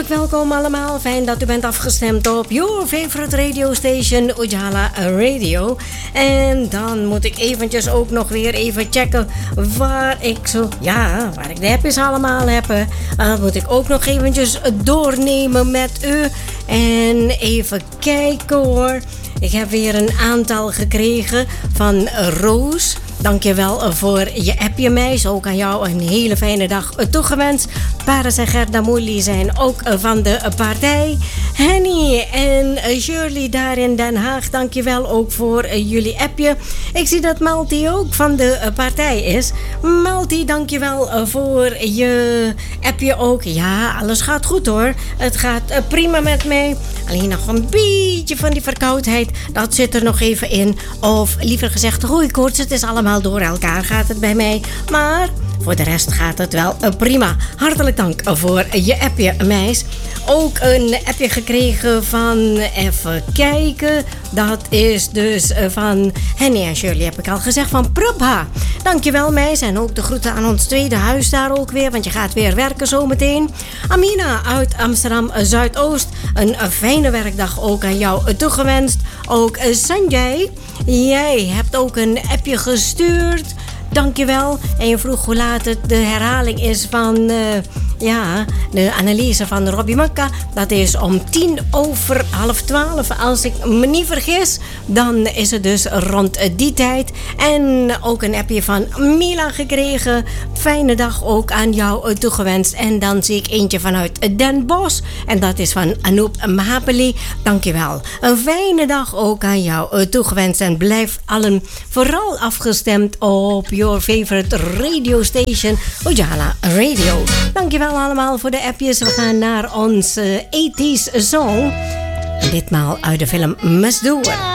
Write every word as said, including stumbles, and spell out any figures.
Hartelijk welkom allemaal. Fijn dat u bent afgestemd op your favorite radio station, Ujala Radio. En dan moet ik eventjes ook nog weer even checken waar ik zo... Ja, waar ik de appjes allemaal heb. Dat moet ik ook nog eventjes doornemen met u. En even kijken hoor. Ik heb weer een aantal gekregen van Roos. Dankjewel voor je appje, meis. Ook aan jou een hele fijne dag toegewenst. Paris en Gerda Moelie zijn ook van de partij. Henny en Shirley daar in Den Haag. Dankjewel ook voor jullie appje. Ik zie dat Malti ook van de partij is. Malti, dankjewel voor je appje ook. Ja, alles gaat goed hoor. Het gaat prima met mij. Alleen nog een beetje van die verkoudheid. Dat zit er nog even in. Of liever gezegd, hooikoorts. Het is allemaal door elkaar gaat het bij mij. Maar voor de rest gaat het wel prima. Hartelijk dank voor je appje, meis. Ook een appje gekregen van, even kijken. Dat is dus van Henny en Shirley, heb ik al gezegd, van Prabha. Dankjewel, meis. En ook de groeten aan ons tweede huis daar ook weer. Want je gaat weer werken zometeen. Amina uit Amsterdam Zuidoost. Een fijne werkdag ook aan jou toegewenst. Ook Sanjay. Jij hebt ook een appje gestuurd. Dankjewel. En je vroeg hoe laat het de herhaling is van uh, ja, de analyse van Robbie Makka. Dat is om tien over half twaalf. Als ik me niet vergis, dan is het dus rond die tijd. En ook een appje van Mila gekregen. Fijne dag ook aan jou toegewenst. En dan zie ik eentje vanuit Den Bosch. En dat is van Anoop Mahapeli. Dankjewel. Een fijne dag ook aan jou toegewenst. En blijf allen vooral afgestemd op your favorite radio station, Ujala Radio. Dankjewel allemaal voor de appjes. We gaan naar onze eighties song. Ditmaal uit de film Mesdoer.